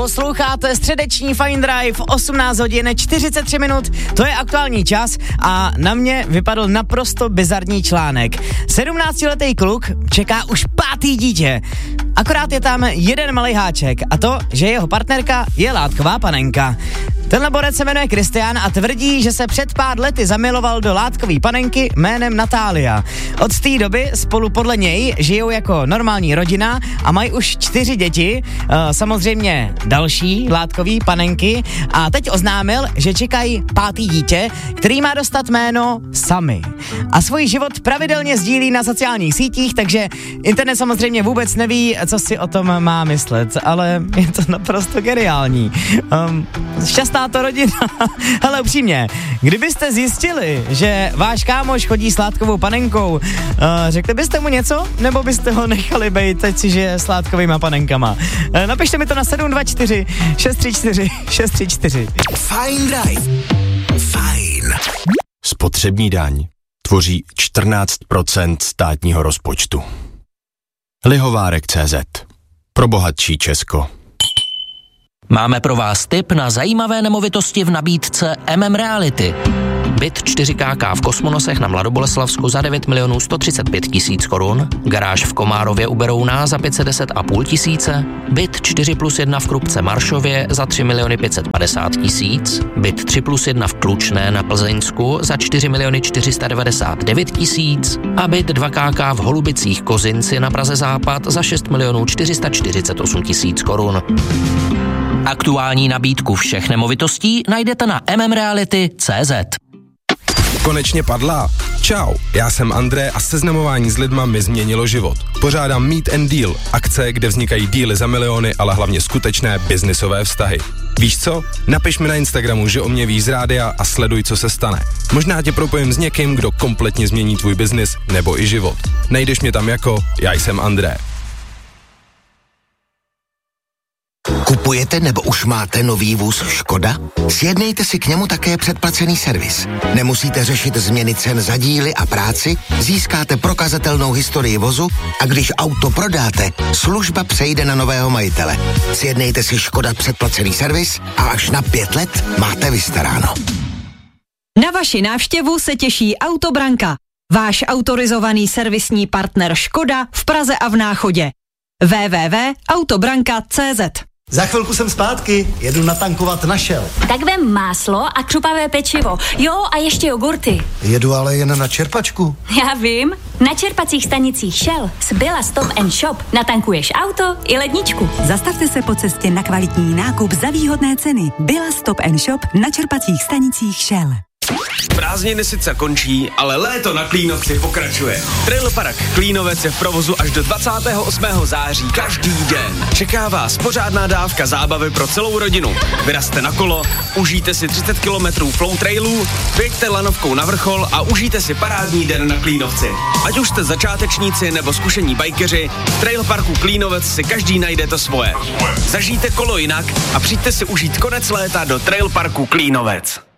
Posloucháte středeční Fine Drive, 18 hodin 43 minut, to je aktuální čas a na mě vypadl naprosto bizarní článek. 17letý kluk čeká už 5. dítě. Akorát je tam jeden malej háček a to, že jeho partnerka je látková panenka. Tenhle borec se jmenuje Kristián a tvrdí, že se před pár lety zamiloval do látkové panenky jménem Natália. Od té doby spolu podle něj žijou jako normální rodina a mají už 4 děti, samozřejmě další látkový panenky a teď oznámil, že čekají 5. dítě, který má dostat jméno Sami. A svůj život pravidelně sdílí na sociálních sítích, takže internet samozřejmě vůbec neví, co si o tom má myslet, ale je to naprosto geniální. Šťastná to rodina. Ale upřímně, kdybyste zjistili, že váš kámoš chodí s látkovou panenkou, řekli byste mu něco, nebo byste ho nechali bejt, teď si žije s látkovýma panenkama? Napište mi to na 724 634 634. Fine Drive. Fajn. Spotřební daň tvoří 14% státního rozpočtu. Lihovárek.cz. Pro bohatší Česko. Máme pro vás tip na zajímavé nemovitosti v nabídce Reality. Byt 4KK v Kosmonosech na Mladoboleslavsku za 9 135 000 korun, garáž v Komárově u Berouna za 510 500, byt 4+1 v Krupce Maršově za 3 550 000, byt 3+1 v Klučné na Plzeňsku za 4 499 000 a byt 2KK v Holubicích Kozinci na Praze Západ za 6 448 000 korun. Aktuální nabídku všech nemovitostí najdete na mmreality.cz. Konečně padla? Čau, já jsem André a seznamování s lidma mi změnilo život. Pořádám Meet and Deal, akce, kde vznikají díly za miliony, ale hlavně skutečné biznisové vztahy. Víš co? Napiš mi na Instagramu, že o mě víš z rádia a sleduj, co se stane. Možná tě propojím s někým, kdo kompletně změní tvůj biznis nebo i život. Najdeš mě tam jako Já jsem André. Kupujete nebo už máte nový vůz Škoda? Sjednejte si k němu také předplacený servis. Nemusíte řešit změny cen za díly a práci, získáte prokazatelnou historii vozu a když auto prodáte, služba přejde na nového majitele. Sjednejte si Škoda předplacený servis a až na 5 let máte vystaráno. Na vaši návštěvu se těší Autobranka, váš autorizovaný servisní partner Škoda v Praze a v Náchodě. www.autobranka.cz. Za chvilku jsem zpátky, jedu natankovat na Shell. Tak vem máslo a křupavé pečivo. Jo, a ještě jogurty. Jedu ale jen na čerpačku. Já vím, na čerpacích stanicích Shell z Billa Stop & Shop natankuješ auto i ledničku. Zastavte se po cestě na kvalitní nákup za výhodné ceny. Billa Stop & Shop na čerpacích stanicích Shell. Prázdniny sice končí, ale léto na Klínovci pokračuje. Trail Park Klínovec je v provozu až do 28. září každý den. Čeká vás pořádná dávka zábavy pro celou rodinu. Vyrazte na kolo, užijte si 30 km flow trailů, běžte lanovkou na vrchol a užijte si parádní den na Klínovci. Ať už jste začátečníci nebo zkušení bajkeři, v Trail Parku Klínovec si každý najde to svoje. Zažijte kolo jinak a přijďte si užít konec léta do Trail Parku Klínovec.